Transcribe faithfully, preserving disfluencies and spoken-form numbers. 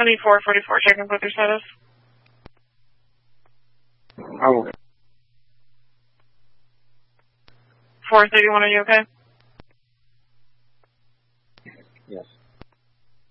I need four forty-four, checking with your status. I'm okay. four thirty-one, are you okay? Yes.